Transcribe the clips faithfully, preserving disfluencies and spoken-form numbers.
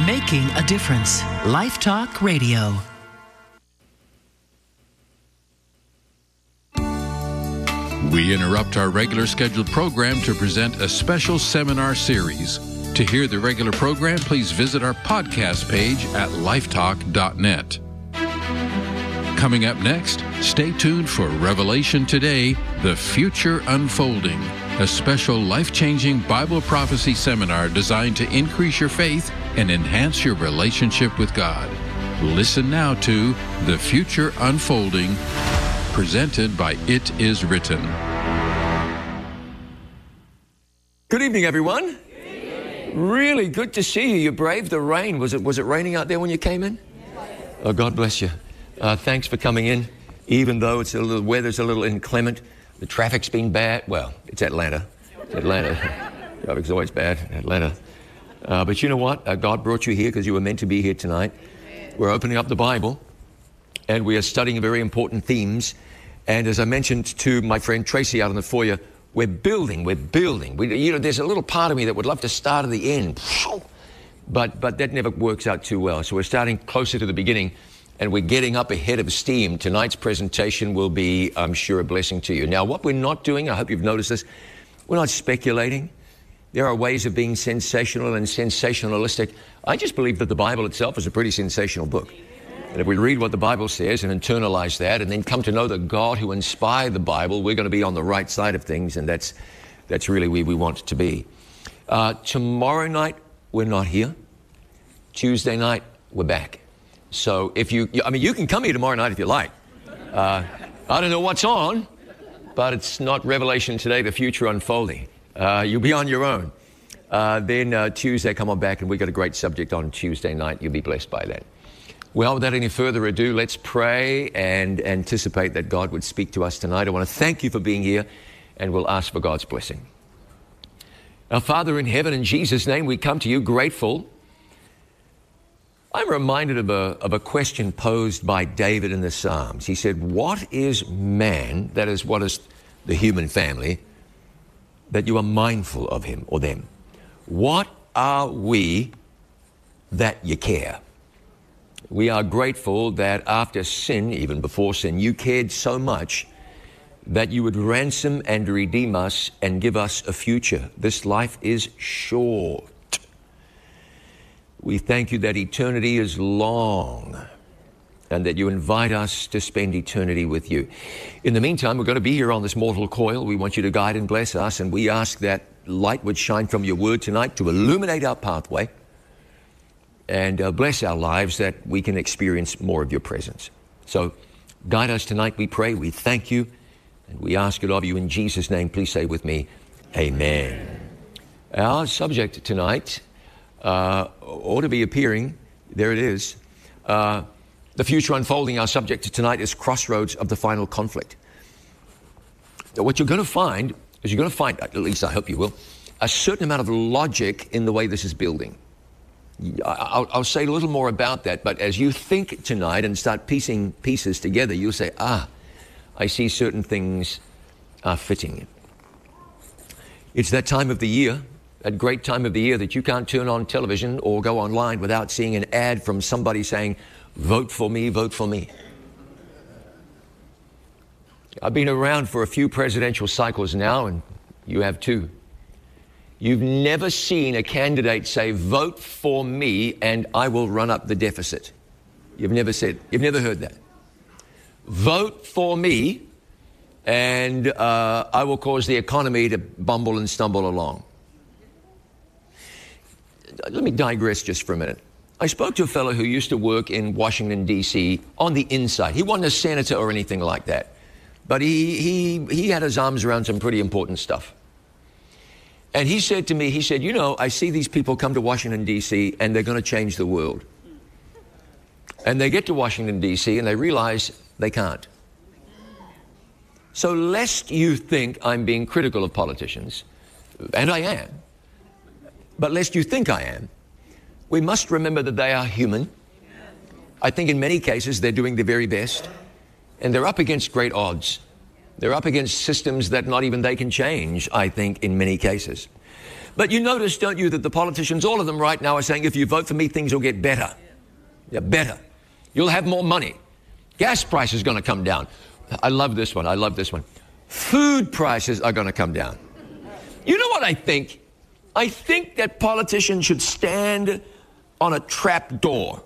Making a difference. Life Talk Radio. We interrupt our regular scheduled program to present a special seminar series. To hear the regular program, please visit our podcast page at lifetalk dot net. Coming up next, stay tuned for Revelation Today, The Future Unfolding, a special life-changing Bible prophecy seminar designed to increase your faith and enhance your relationship with God. Listen now to The Future Unfolding, presented by It Is Written. Good evening, everyone. Good evening. Really good to see you. You braved the rain. Was it was it raining out there when you came in? Yes. Oh, God bless you. Uh, thanks for coming in, even though it's a little weather's a little inclement. The traffic's been bad. Well, it's Atlanta. It's Atlanta. Traffic's always bad in Atlanta. Uh, but you know what? Uh, God brought you here because you were meant to be here tonight. We're opening up the Bible, and we are studying very important themes. And as I mentioned to my friend Tracy out in the foyer, we're building, we're building. We, you know, there's a little part of me that would love to start at the end, but but that never works out too well. So we're starting closer to the beginning, and we're getting up ahead of steam. Tonight's presentation will be, I'm sure, a blessing to you. Now, what we're not doing, I hope you've noticed this, we're not speculating. There are ways of being sensational and sensationalistic. I just believe that the Bible itself is a pretty sensational book. And if we read what the Bible says and internalize that and then come to know the God who inspired the Bible, we're going to be on the right side of things, and that's that's really where we want to be. Uh, tomorrow night, we're not here. Tuesday night, we're back. So if you, I mean, you can come here tomorrow night if you like. Uh, I don't know what's on, but it's not Revelation Today, The Future Unfolding. Uh, you'll be on your own. Uh, then uh, Tuesday, come on back, and we've got a great subject on Tuesday night. You'll be blessed by that. Well, without any further ado, let's pray and anticipate that God would speak to us tonight. I want to thank you for being here, and we'll ask for God's blessing. Our Father in heaven, in Jesus' name, we come to you grateful. I'm reminded of a, of a question posed by David in the Psalms. He said, what is man, that is, what is the human family, that you are mindful of him or them? What are we that you care? We are grateful that after sin, even before sin, you cared so much that you would ransom and redeem us and give us a future. This life is short. We thank you that eternity is long and that you invite us to spend eternity with you. In the meantime, we're going to be here on this mortal coil. We want you to guide and bless us, and we ask that light would shine from your word tonight to illuminate our pathway and uh, bless our lives that we can experience more of your presence. So guide us tonight, we pray. We thank you, and we ask it of you in Jesus' name. Please say with me, amen. Our subject tonight uh, ought to be appearing. There it is. Uh, the future unfolding. Our subject tonight is crossroads of the final conflict. Now, what you're going to find is you're going to find, at least I hope you will, a certain amount of logic in the way this is building. I'll, I'll say a little more about that, but as you think tonight and start piecing pieces together, you'll say, ah, I see certain things are fitting. It's that time of the year, that great time of the year that you can't turn on television or go online without seeing an ad from somebody saying, vote for me, vote for me. I've been around for a few presidential cycles now, and you have too. You've never seen a candidate say, vote for me and I will run up the deficit. You've never said, you've never heard that. Vote for me and uh, I will cause the economy to bumble and stumble along. Let me digress just for a minute. I spoke to a fellow who used to work in Washington, D C on the inside. He wasn't a senator or anything like that, but he, he, he had his arms around some pretty important stuff. And he said to me, he said, you know, I see these people come to Washington, D C, and they're going to change the world. And they get to Washington, D C, and they realize they can't. So lest you think I'm being critical of politicians, and I am, but lest you think I am, we must remember that they are human. I think in many cases they're doing their very best, and they're up against great odds. They're up against systems that not even they can change, I think, in many cases. But you notice, don't you, that the politicians, all of them right now, are saying, if you vote for me, things will get better. Yeah, better. You'll have more money. Gas prices are going to come down. I love this one. I love this one. Food prices are going to come down. You know what I think? I think that politicians should stand on a trap door.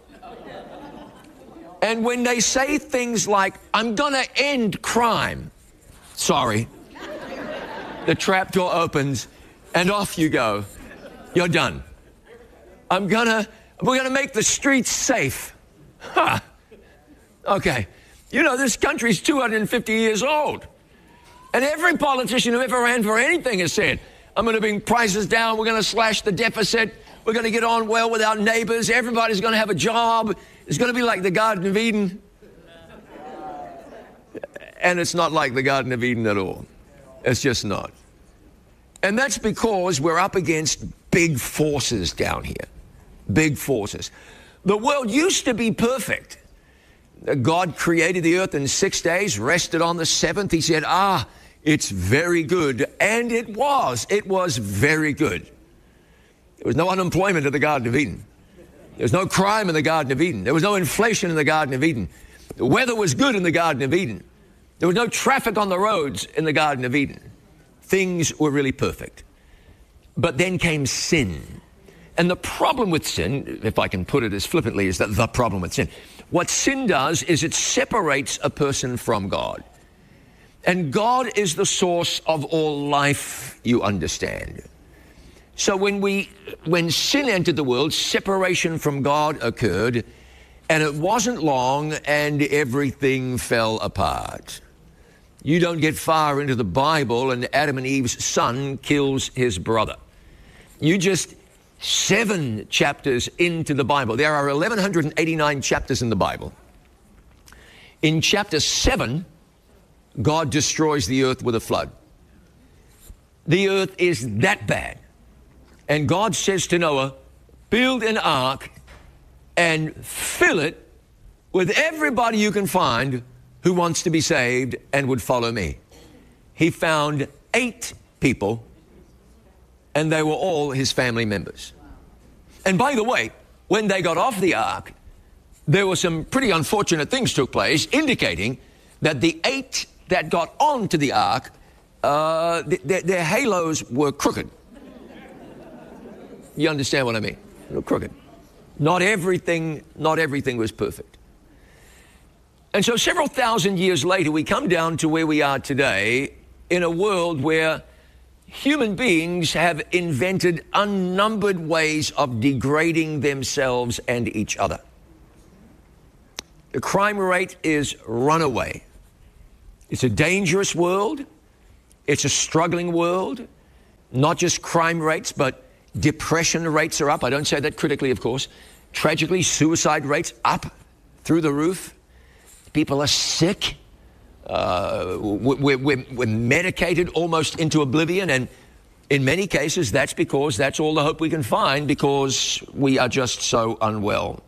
And when they say things like, I'm going to end crime, sorry, the trap door opens and off you go. You're done. I'm going to, we're going to make the streets safe. Huh. Okay. You know, this country's two hundred fifty years old. And every politician who ever ran for anything has said, I'm going to bring prices down. We're going to slash the deficit. We're going to get on well with our neighbors. Everybody's going to have a job. It's going to be like the Garden of Eden. And it's not like the Garden of Eden at all. It's just not. And that's because we're up against big forces down here. Big forces. The world used to be perfect. God created the earth in six days, rested on the seventh. He said, ah, it's very good. And it was. It was very good. There was no unemployment in the Garden of Eden. There was no crime in the Garden of Eden. There was no inflation in the Garden of Eden. The weather was good in the Garden of Eden. There was no traffic on the roads in the Garden of Eden. Things were really perfect. But then came sin. And the problem with sin, if I can put it as flippantly, is that the problem with sin. What sin does is it separates a person from God. And God is the source of all life, you understand. So when we, when sin entered the world, separation from God occurred, and it wasn't long, and everything fell apart. You don't get far into the Bible, and Adam and Eve's son kills his brother. You just seven chapters into the Bible. There are eleven eighty-nine chapters in the Bible. In chapter seven, God destroys the earth with a flood. The earth is that bad. And God says to Noah, build an ark and fill it with everybody you can find who wants to be saved and would follow me. He found eight people, and they were all his family members. And by the way, when they got off the ark, there were some pretty unfortunate things took place, indicating that the eight that got onto the ark, uh, th- th- their halos were crooked. You understand what I mean? They were crooked. Not everything, not everything was perfect. And so several thousand years later, we come down to where we are today in a world where human beings have invented unnumbered ways of degrading themselves and each other. The crime rate is runaway. It's a dangerous world. It's a struggling world. Not just crime rates, but depression rates are up. I don't say that critically, of course. Tragically, suicide rates up through the roof. People are sick. Uh, we're, we're, we're medicated almost into oblivion, and in many cases that's because that's all the hope we can find, because we are just so unwell.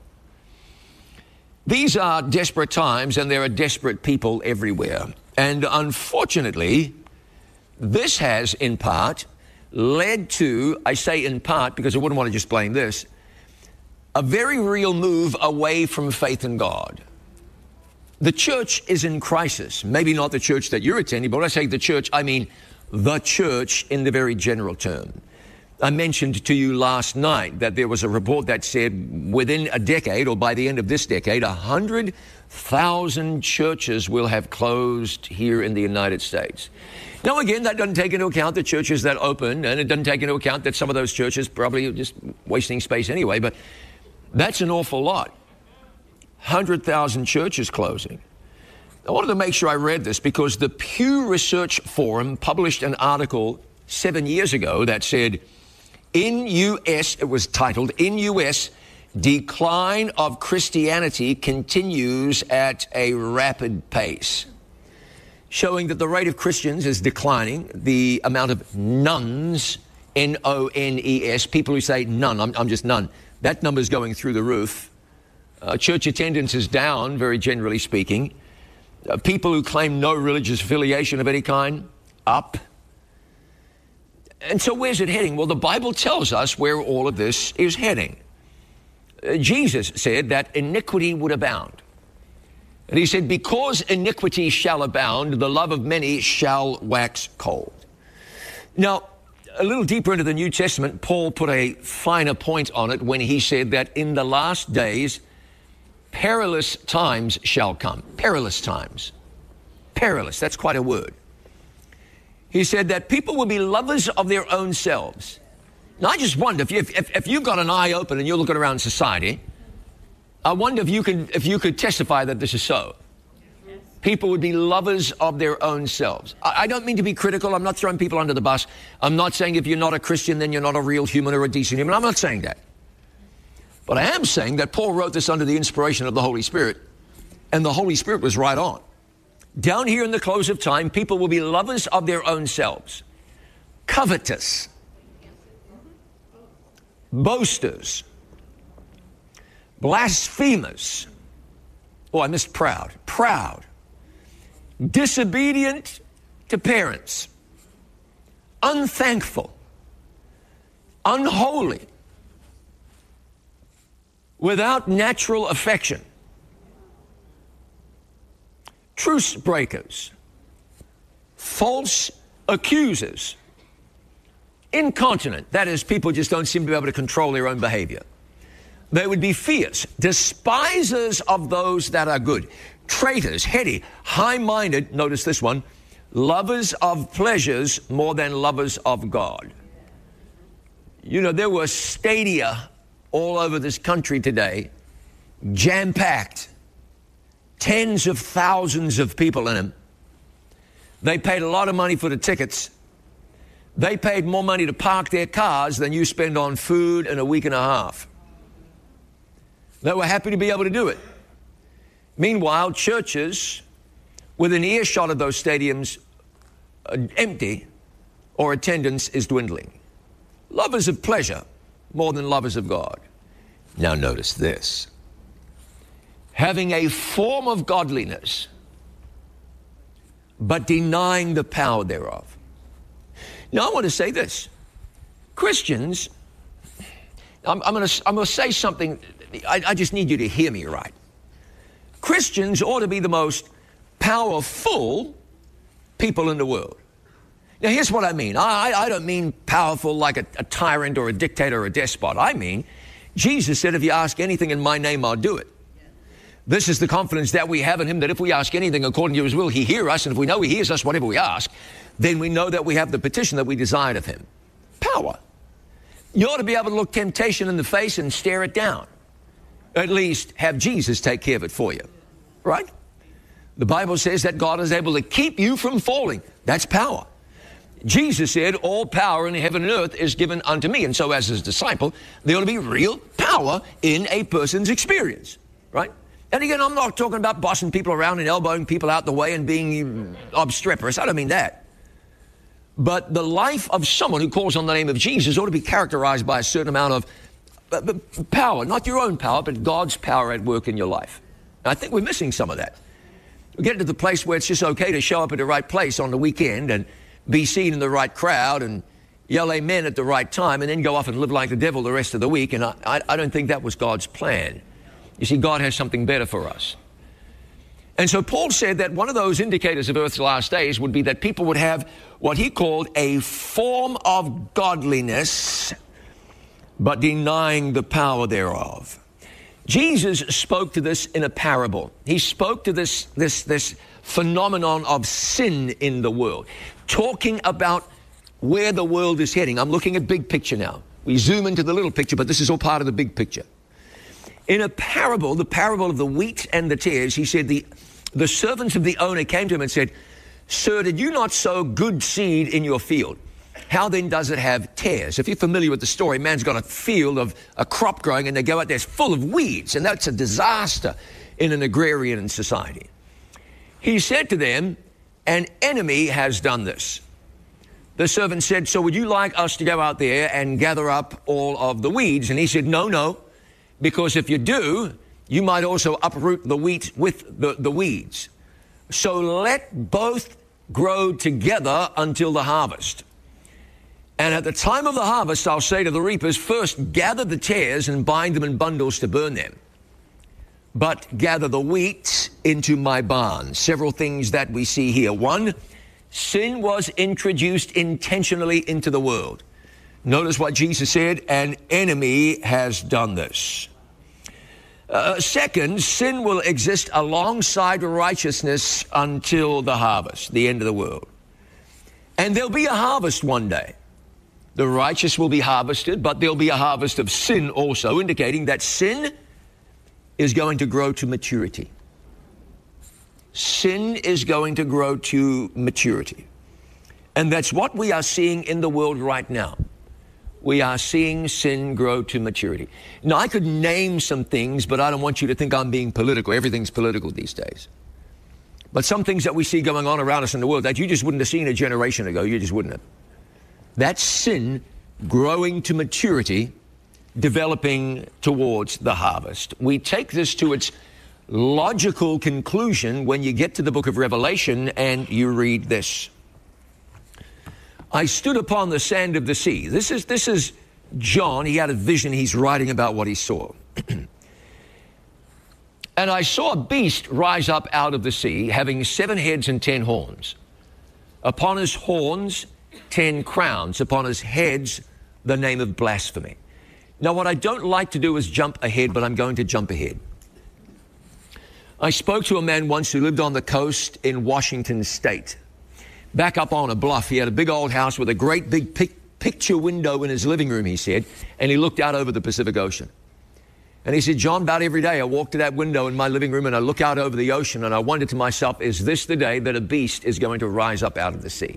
These are desperate times, and there are desperate people everywhere. And unfortunately, this has in part led to, I say in part because I wouldn't want to just blame this, a very real move away from faith in God. The church is in crisis. Maybe not the church that you're attending, but when I say the church, I mean the church in the very general term. I mentioned to you last night that there was a report that said within a decade, or by the end of this decade, one hundred thousand churches will have closed here in the United States. Now, again, that doesn't take into account the churches that open, and it doesn't take into account that some of those churches probably are just wasting space anyway, but that's an awful lot. one hundred thousand churches closing. I wanted to make sure I read this because the Pew Research Forum published an article seven years ago that said, in U S, it was titled, in U S, decline of Christianity continues at a rapid pace, showing that the rate of Christians is declining. The amount of nuns, N O N E S, people who say none, I'm, I'm just none, that number is going through the roof. Uh, church attendance is down, very generally speaking. Uh, people who claim no religious affiliation of any kind, up. And so where's it heading? Well, the Bible tells us where all of this is heading. Uh, Jesus said that iniquity would abound. And he said, because iniquity shall abound, the love of many shall wax cold. Now, a little deeper into the New Testament, Paul put a finer point on it when he said that in the last days, perilous times shall come. Perilous times. Perilous, that's quite a word. He said that people will be lovers of their own selves. Now, I just wonder, if, you, if, if you've got an eye open and you're looking around society, I wonder if you, can, if you could testify that this is so. Yes. People would be lovers of their own selves. I, I don't mean to be critical. I'm not throwing people under the bus. I'm not saying if you're not a Christian, then you're not a real human or a decent human. I'm not saying that. But I am saying that Paul wrote this under the inspiration of the Holy Spirit, and the Holy Spirit was right on. Down here in the close of time, people will be lovers of their own selves, covetous, boasters, blasphemers. Oh, I missed proud. Proud. Disobedient to parents. Unthankful. Unholy. Without natural affection. Truce breakers. False accusers. Incontinent. That is, people just don't seem to be able to control their own behavior. They would be fierce, despisers of those that are good, traitors, heady, high-minded, notice this one, lovers of pleasures more than lovers of God. You know, there were stadia all over this country today, jam-packed, tens of thousands of people in them. They paid a lot of money for the tickets. They paid more money to park their cars than you spend on food in a week and a half. They were happy to be able to do it. Meanwhile, churches within earshot of those stadiums are empty, or attendance is dwindling. Lovers of pleasure more than lovers of God. Now notice this. Having a form of godliness, but denying the power thereof. Now I want to say this. Christians, I'm, I'm going to I'm going to say something. I, I just need you to hear me right. Christians ought to be the most powerful people in the world. Now, here's what I mean. I, I don't mean powerful like a, a tyrant or a dictator or a despot. I mean, Jesus said, if you ask anything in my name, I'll do it. This is the confidence that we have in him, that if we ask anything according to his will, he hears us. And if we know he hears us whatever we ask, then we know that we have the petition that we desired of him. Power. You ought to be able to look temptation in the face and stare it down. At least have Jesus take care of it for you. Right? The Bible says that God is able to keep you from falling. That's power. Jesus said, all power in heaven and earth is given unto me. And so as his disciple, there ought to be real power in a person's experience. Right? And again, I'm not talking about bossing people around and elbowing people out the way and being obstreperous. I don't mean that. But the life of someone who calls on the name of Jesus ought to be characterized by a certain amount of power, not your own power, but God's power at work in your life. And I think we're missing some of that. We're getting to the place where it's just okay to show up at the right place on the weekend and be seen in the right crowd and yell amen at the right time and then go off and live like the devil the rest of the week. And I, I, I don't think that was God's plan. You see, God has something better for us. And so Paul said that one of those indicators of earth's last days would be that people would have what he called a form of godliness, but denying the power thereof. Jesus spoke to this in a parable. He spoke to this, this, this phenomenon of sin in the world, talking about where the world is heading. I'm looking at big picture now. We zoom into the little picture, but this is all part of the big picture. In a parable, the parable of the wheat and the tares, he said the, the servants of the owner came to him and said, Sir, did you not sow good seed in your field? How then does it have tares? If you're familiar with the story, man's got a field of a crop growing and they go out there, it's full of weeds, and that's a disaster in an agrarian society. He said to them, an enemy has done this. The servant said, so would you like us to go out there and gather up all of the weeds? And he said, no, no, because if you do, you might also uproot the wheat with the, the weeds. So let both grow together until the harvest. And at the time of the harvest, I'll say to the reapers, first gather the tares and bind them in bundles to burn them, but gather the wheat into my barn. Several things that we see here. One, sin was introduced intentionally into the world. Notice what Jesus said, an enemy has done this. Uh, second, sin will exist alongside righteousness until the harvest, the end of the world. And there'll be a harvest one day. The righteous will be harvested, but there'll be a harvest of sin also, indicating that sin is going to grow to maturity. Sin is going to grow to maturity. And that's what we are seeing in the world right now. We are seeing sin grow to maturity. Now, I could name some things, but I don't want you to think I'm being political. Everything's political these days. But some things that we see going on around us in the world that you just wouldn't have seen a generation ago, you just wouldn't have. That's sin growing to maturity, developing towards the harvest. We take this to its logical conclusion when you get to the book of Revelation and you read this. I stood upon the sand of the sea. This is, this is John. He had a vision. He's writing about what he saw. And I saw a beast rise up out of the sea, having seven heads and ten horns. Upon his horns, ten crowns. Upon his heads, the name of blasphemy. Now, what I don't like to do is jump ahead, but I'm going to jump ahead. I spoke to a man once who lived on the coast in Washington State. Back up on a bluff, he had a big old house with a great big pic- picture window in his living room, he said, and he looked out over the Pacific Ocean. And he said, John, about every day I walk to that window in my living room and I look out over the ocean and I wonder to myself, is this the day that a beast is going to rise up out of the sea?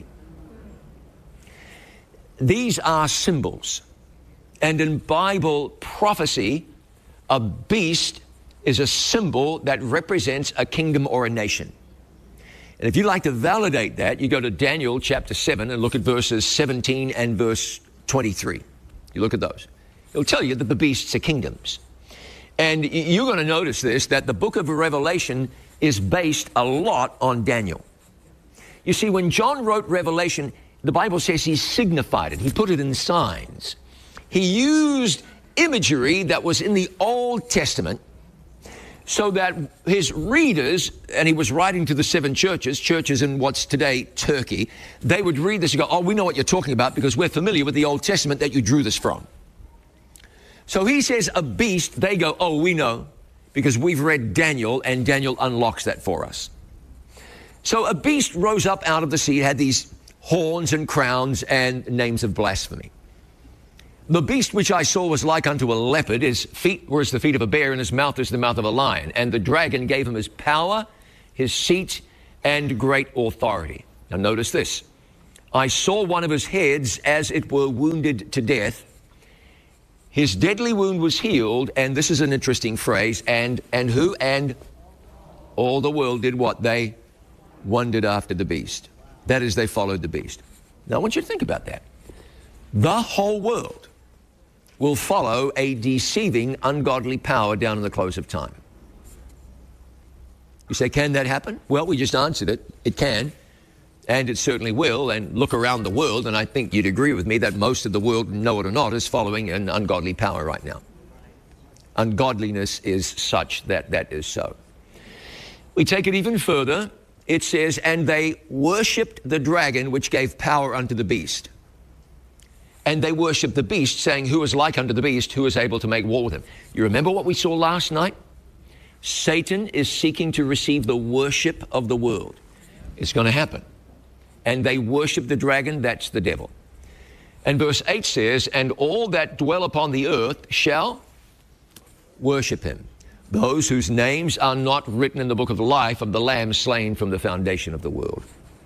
These are symbols. And in Bible prophecy, a beast is a symbol that represents a kingdom or a nation. And if you'd like to validate that, you go to Daniel chapter seven and look at verses seventeen and verse twenty-three. You look at those. It'll tell you that the beasts are kingdoms. And you're going to notice this, that the book of Revelation is based a lot on Daniel. You see, when John wrote Revelation, the Bible says he signified it. He put it in signs. He used imagery that was in the Old Testament so that his readers, and he was writing to the seven churches, churches in what's today Turkey, they would read this and go, oh, we know what you're talking about because we're familiar with the Old Testament that you drew this from. So he says a beast, they go, oh, we know, because we've read Daniel, and Daniel unlocks that for us. So a beast rose up out of the sea, it had these horns and crowns and names of blasphemy. The beast which I saw was like unto a leopard. His feet were as the feet of a bear, and his mouth as the mouth of a lion. And the dragon gave him his power, his seat, and great authority. Now notice this. I saw one of his heads as it were wounded to death. His deadly wound was healed, and this is an interesting phrase, and, and who? And all the world did what? They wondered after the beast. That is, they followed the beast. Now I want you to think about that. The whole world will follow a deceiving, ungodly power down in the close of time. You say, can that happen? Well, we just answered it. It can, and it certainly will. And look around the world, and I think you'd agree with me that most of the world, know it or not, is following an ungodly power right now. Ungodliness is such that that is so. We take it even further. It says, and they worshipped the dragon which gave power unto the beast. And they worship the beast, saying, who is like unto the beast, who is able to make war with him? You remember what we saw last night? Satan is seeking to receive the worship of the world. It's going to happen. And they worship the dragon, that's the devil. And verse eight says, and all that dwell upon the earth shall worship him. Those whose names are not written in the book of life of the Lamb slain from the foundation of the world.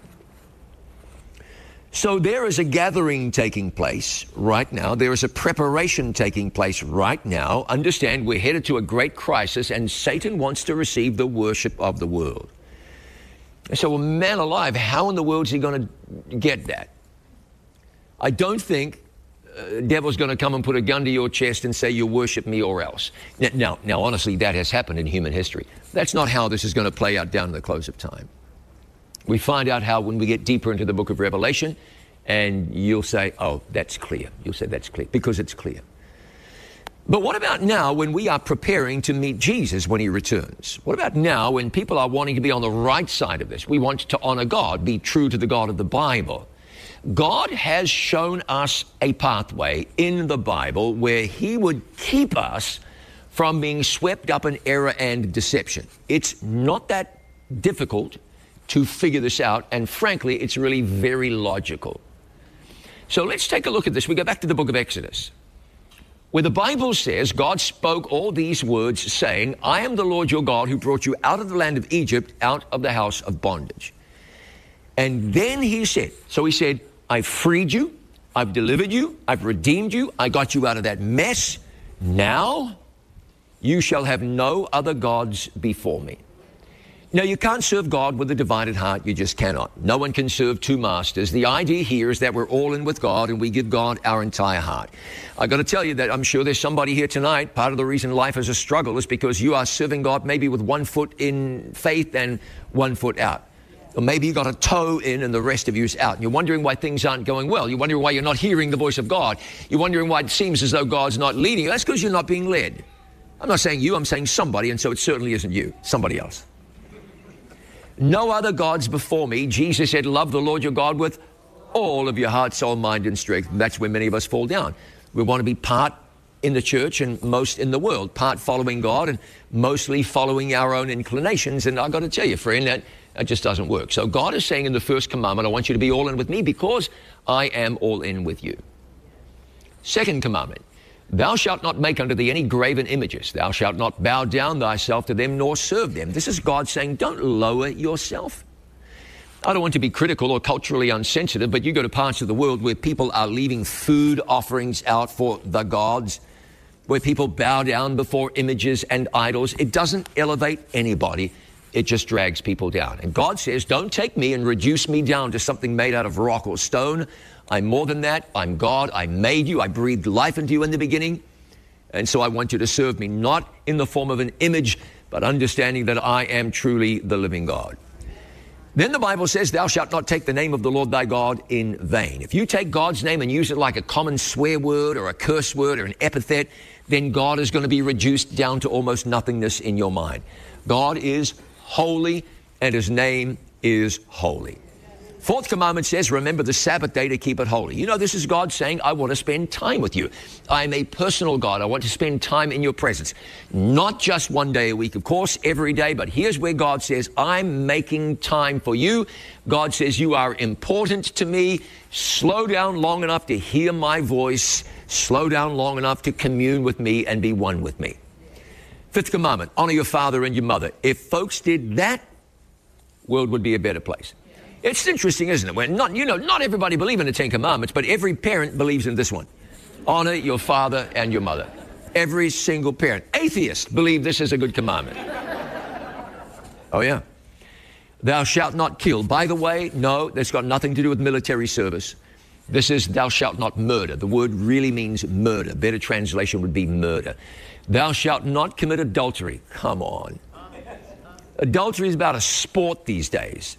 So there is a gathering taking place right now. There is a preparation taking place right now. Understand, we're headed to a great crisis, and Satan wants to receive the worship of the world. And so, well, man alive, how in the world is he going to get that? I don't think the uh, devil's going to come and put a gun to your chest and say, you worship me or else. Now, now, now, honestly, that has happened in human history. That's not how this is going to play out down to the close of time. We find out how when we get deeper into the book of Revelation And you'll say, oh, that's clear. You'll say that's clear because it's clear. But what about now when we are preparing to meet Jesus when he returns? What about now when people are wanting to be on the right side of this? We want to honor God, be true to the God of the Bible. God has shown us a pathway in the Bible where he would keep us from being swept up in error and deception. It's not that difficult to figure this out, and frankly, it's really very logical. So let's take a look at this. We go back to the book of Exodus, where the Bible says God spoke all these words saying, I am the Lord your God who brought you out of the land of Egypt, out of the house of bondage. And then he said, so he said, I've freed you, I've delivered you, I've redeemed you, I got you out of that mess. Now you shall have no other gods before me. Now, you can't serve God with a divided heart. You just cannot. No one can serve two masters. The idea here is that we're all in with God and we give God our entire heart. I got to tell you that I'm sure there's somebody here tonight. Part of the reason life is a struggle is because you are serving God maybe with one foot in faith and one foot out. Or maybe you got a toe in and the rest of you is out. And you're wondering why things aren't going well. You're wondering why you're not hearing the voice of God. You're wondering why it seems as though God's not leading you. That's because you're not being led. I'm not saying you, I'm saying somebody, and so it certainly isn't you, somebody else. No other gods before me. Jesus said, love the Lord your God with all of your heart, soul, mind, and strength. That's where many of us fall down. We want to be part in the church and most in the world, part following God and mostly following our own inclinations. And I've got to tell you, friend, that, that just doesn't work. So God is saying in the first commandment, I want you to be all in with me because I am all in with you. Second commandment, thou shalt not make unto thee any graven images. Thou shalt not bow down thyself to them nor serve them. This is God saying, don't lower yourself. I don't want to be critical or culturally unsensitive, but you go to parts of the world where people are leaving food offerings out for the gods, where people bow down before images and idols. It doesn't elevate anybody. It just drags people down. And God says, don't take me and reduce me down to something made out of rock or stone. I'm more than that. I'm God. I made you. I breathed life into you in the beginning. And so I want you to serve me, not in the form of an image, but understanding that I am truly the living God. Then the Bible says, thou shalt not take the name of the Lord thy God in vain. If you take God's name and use it like a common swear word or a curse word or an epithet, then God is going to be reduced down to almost nothingness in your mind. God is holy and his name is holy. Fourth commandment says, remember the Sabbath day to keep it holy. You know, this is God saying, I want to spend time with you. I'm a personal God. I want to spend time in your presence. Not just one day a week, of course, every day. But here's where God says, I'm making time for you. God says, you are important to me. Slow down long enough to hear my voice. Slow down long enough to commune with me and be one with me. Fifth commandment, honor your father and your mother. If folks did that, the world would be a better place. It's interesting, isn't it? When not, you know, not everybody believes in the Ten Commandments, but every parent believes in this one. Honor your father and your mother. Every single parent. Atheists believe this is a good commandment. Oh, yeah. Thou shalt not kill. By the way, no, that's got nothing to do with military service. This is thou shalt not murder. The word really means murder. Better translation would be murder. Thou shalt not commit adultery. Come on. Adultery is about a sport these days.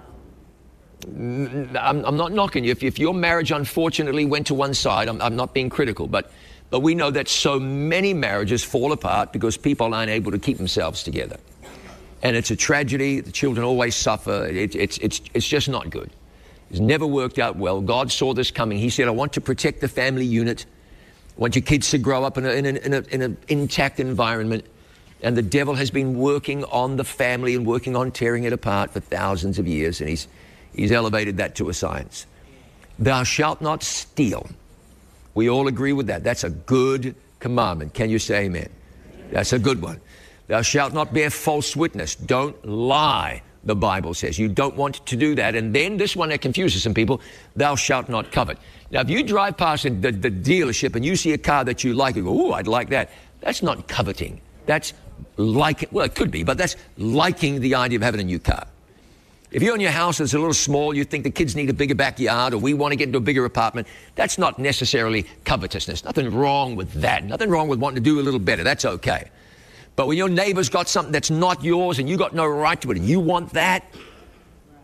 I'm, I'm not knocking you. If, if your marriage unfortunately went to one side, I'm, I'm not being critical, but, but we know that so many marriages fall apart because people aren't able to keep themselves together. And it's a tragedy. The children always suffer. It, it's, it's, it's just not good. It's never worked out well. God saw this coming. He said, I want to protect the family unit. I want your kids to grow up in an in a, in a, in a intact environment. And the devil has been working on the family and working on tearing it apart for thousands of years. And he's He's elevated that to a science. Thou shalt not steal. We all agree with that. That's a good commandment. Can you say amen? That's a good one. Thou shalt not bear false witness. Don't lie, the Bible says. You don't want to do that. And then this one that confuses some people, thou shalt not covet. Now, if you drive past the, the, the dealership and you see a car that you like, you go, ooh, I'd like that. That's not coveting. That's liking. Well, it could be, but that's liking the idea of having a new car. If you're in your house that's a little small, you think the kids need a bigger backyard or we want to get into a bigger apartment, that's not necessarily covetousness. Nothing wrong with that. Nothing wrong with wanting to do a little better. That's okay. But when your neighbor's got something that's not yours and you got no right to it and you want that,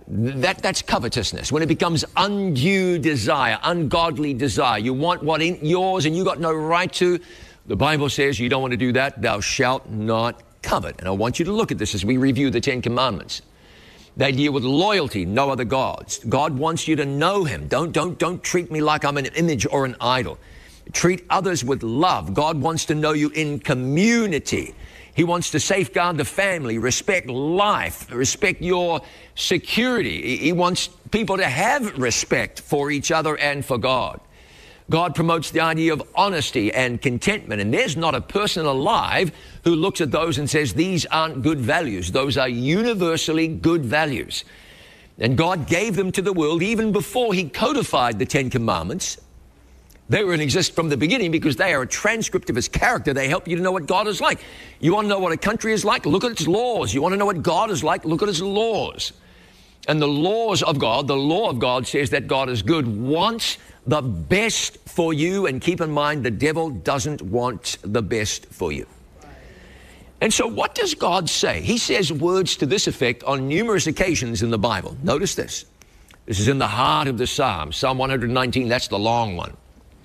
That, that's covetousness. When it becomes undue desire, ungodly desire. You want what ain't yours and you got no right to. The Bible says you don't want to do that. Thou shalt not covet. And I want you to look at this as we review the Ten Commandments. They deal with loyalty, no other gods. God wants you to know him. Don't, don't, don't treat me like I'm an image or an idol. Treat others with love. God wants to know you in community. He wants to safeguard the family, respect life, respect your security. He wants people to have respect for each other and for God. God promotes the idea of honesty and contentment. And there's not a person alive who looks at those and says, these aren't good values. Those are universally good values. And God gave them to the world even before he codified the Ten Commandments. They were in existence from the beginning because they are a transcript of his character. They help you to know what God is like. You want to know what a country is like? Look at its laws. You want to know what God is like? Look at his laws. And the laws of God, the law of God says that God is good, wants the best for you. And keep in mind, the devil doesn't want the best for you. And so what does God say? He says words to this effect on numerous occasions in the Bible. Notice this. This is in the heart of the Psalm. Psalm one nineteen, that's the long one.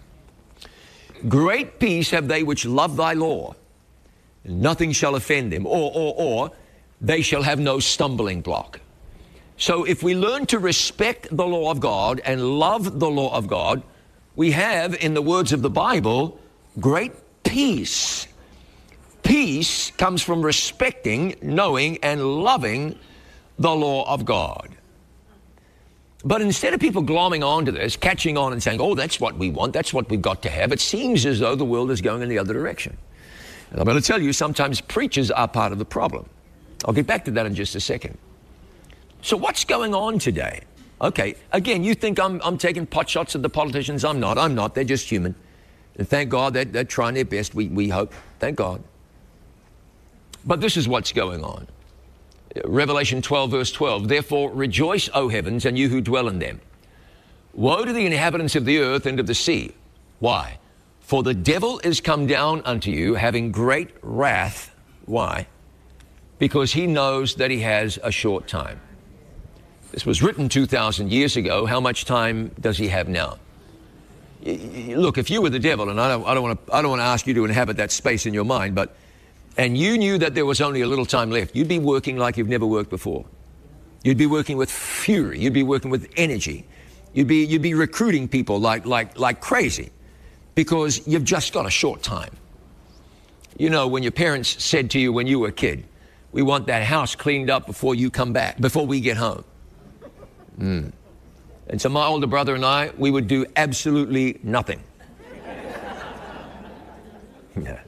Great peace have they which love thy law, and nothing shall offend them, or, or, or they shall have no stumbling block. So if we learn to respect the law of God and love the law of God, we have, in the words of the Bible, great peace. Peace comes from respecting, knowing, and loving the law of God. But instead of people glomming onto this, catching on and saying, oh, that's what we want, that's what we've got to have, it seems as though the world is going in the other direction. And I'm going to tell you, sometimes preachers are part of the problem. I'll get back to that in just a second. So what's going on today? Okay, again, you think I'm, I'm taking pot shots at the politicians. I'm not. I'm not. They're just human. And thank God they're, they're trying their best, we, we hope. Thank God. But this is what's going on. Revelation twelve, verse twelve, therefore rejoice, O heavens, and you who dwell in them. Woe to the inhabitants of the earth and of the sea. Why? For the devil is come down unto you, having great wrath. Why? Because he knows that he has a short time. This was written two thousand years ago. How much time does he have now? Look, if you were the devil, and I don't, I don't want to, I don't want to ask you to inhabit that space in your mind, but and you knew that there was only a little time left, you'd be working like you've never worked before. You'd be working with fury. You'd be working with energy. You'd be, you'd be recruiting people like, like, like crazy because you've just got a short time. You know, when your parents said to you when you were a kid, we want that house cleaned up before you come back, before we get home. Mm. And so my older brother and I, we would do absolutely nothing. Yeah.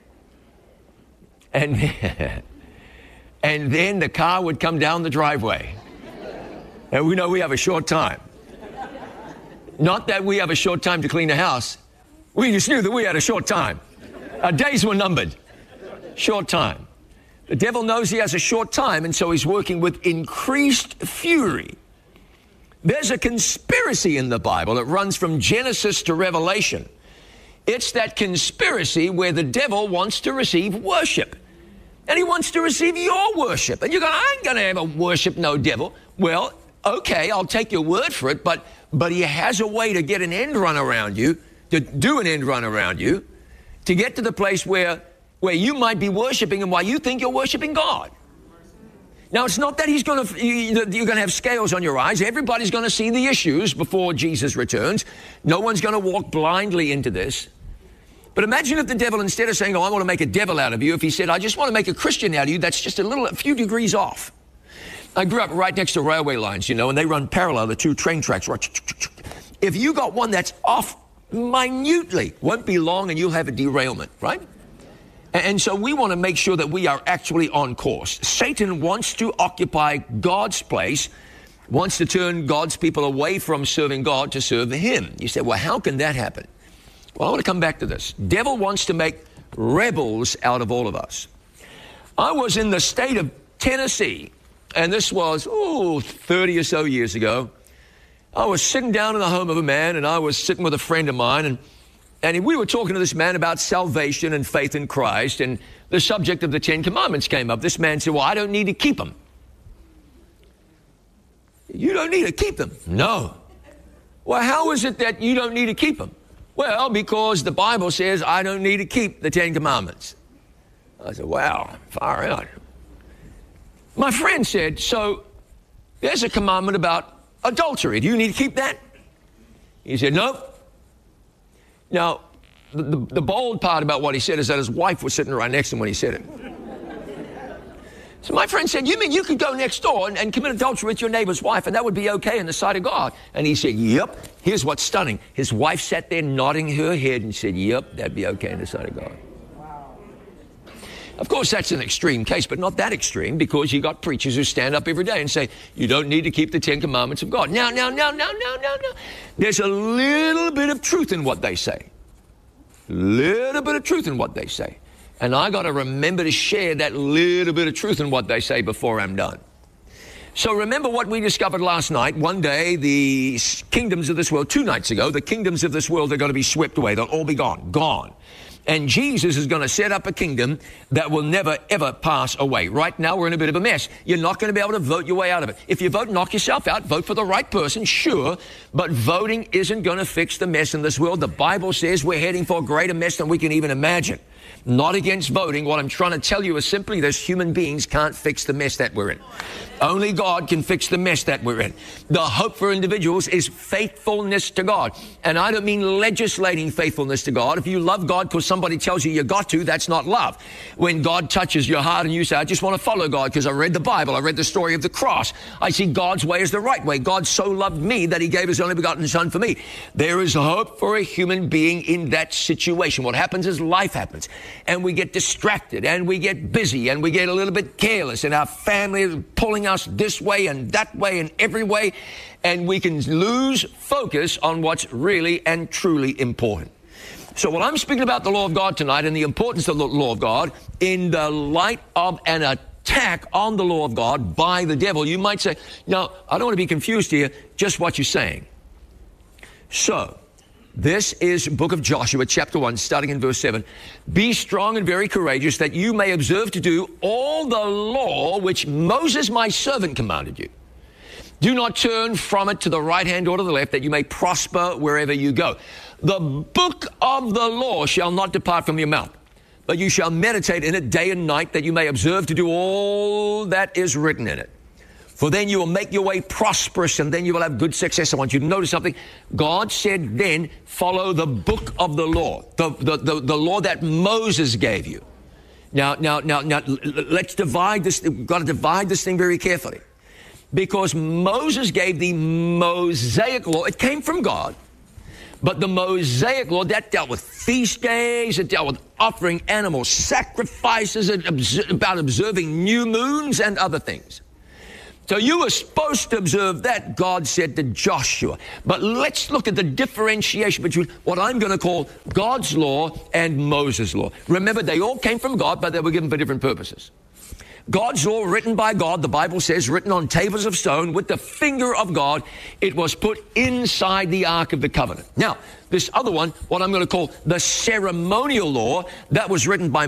And, and then the car would come down the driveway. And we know we have a short time. Not that we have a short time to clean the house. We just knew that we had a short time. Our days were numbered. Short time. The devil knows he has a short time, and so he's working with increased fury. There's a conspiracy in the Bible that runs from Genesis to Revelation. It's that conspiracy where the devil wants to receive worship. And he wants to receive your worship. And you're going, I ain't going to ever worship no devil. Well, okay, I'll take your word for it, but, but he has a way to get an end run around you, to do an end run around you, to get to the place where, where you might be worshiping him while you think you're worshiping God. Now, it's not that he's going to, you're going to have scales on your eyes. Everybody's going to see the issues before Jesus returns. No one's going to walk blindly into this. But imagine if the devil, instead of saying, oh, I want to make a devil out of you, if he said, I just want to make a Christian out of you, that's just a little, a few degrees off. I grew up right next to railway lines, you know, and they run parallel, the two train tracks. If you got one that's off minutely, won't be long and you'll have a derailment, right? And so we want to make sure that we are actually on course. Satan wants to occupy God's place, wants to turn God's people away from serving God to serve him. You say, well, how can that happen? Well, I want to come back to this. Devil wants to make rebels out of all of us. I was in the state of Tennessee, and this was, oh, thirty or so years ago. I was sitting down in the home of a man, and I was sitting with a friend of mine, and, and we were talking to this man about salvation and faith in Christ, and the subject of the Ten Commandments came up. This man said, well, I don't need to keep them. You don't need to keep them. No. Well, how is it that you don't need to keep them? Well, because the Bible says I don't need to keep the Ten Commandments. I said, wow, far out. My friend said, so there's a commandment about adultery. Do you need to keep that? He said, no. Now, the, the, the bold part about what he said is that his wife was sitting right next to him when he said it. So my friend said, you mean you could go next door and, and commit adultery with your neighbor's wife and that would be okay in the sight of God? And he said, yep. Here's what's stunning. His wife sat there nodding her head and said, yep, that'd be okay in the sight of God. Wow. Of course, that's an extreme case, but not that extreme, because you got preachers who stand up every day and say, you don't need to keep the Ten Commandments of God. Now, now, now, now, now, now, now. There's a little bit of truth in what they say. Little bit of truth in what they say. And I got to remember to share that little bit of truth in what they say before I'm done. So remember what we discovered last night. One day, the kingdoms of this world, two nights ago, the kingdoms of this world are going to be swept away. They'll all be gone, gone. And Jesus is going to set up a kingdom that will never, ever pass away. Right now, we're in a bit of a mess. You're not going to be able to vote your way out of it. If you vote, knock yourself out. Vote for the right person, sure. But voting isn't going to fix the mess in this world. The Bible says we're heading for a greater mess than we can even imagine. Not against voting. What I'm trying to tell you is simply this: human beings can't fix the mess that we're in. Only God can fix the mess that we're in. The hope for individuals is faithfulness to God. And I don't mean legislating faithfulness to God. If you love God because somebody tells you you got to, that's not love. When God touches your heart and you say, I just want to follow God because I read the Bible, I read the story of the cross, I see God's way is the right way. God so loved me that he gave his only begotten son for me. There is hope for a human being in that situation. What happens is life happens. And we get distracted, and we get busy, and we get a little bit careless, and our family is pulling us this way and that way and every way, and we can lose focus on what's really and truly important. So when I'm speaking about the law of God tonight and the importance of the law of God in the light of an attack on the law of God by the devil, you might say, now, I don't want to be confused here, just what you're saying. So, this is book of Joshua, chapter one, starting in verse seven. Be strong and very courageous, that you may observe to do all the law which Moses my servant commanded you. Do not turn from it to the right hand or to the left, that you may prosper wherever you go. The book of the law shall not depart from your mouth, but you shall meditate in it day and night, that you may observe to do all that is written in it. For then you will make your way prosperous, and then you will have good success. I want you to notice something. God said then, follow the book of the law, the, the, the, the law that Moses gave you. Now, now, now, now, let's divide this. We've got to divide this thing very carefully. Because Moses gave the Mosaic law. It came from God. But the Mosaic law, that dealt with feast days, it dealt with offering animal sacrifices, it obs- about observing new moons and other things. So you were supposed to observe that, God said to Joshua. But let's look at the differentiation between what I'm going to call God's law and Moses' law. Remember, they all came from God, but they were given for different purposes. God's law, written by God, the Bible says, written on tables of stone with the finger of God, it was put inside the Ark of the Covenant. Now, this other one, what I'm going to call the ceremonial law, that was written by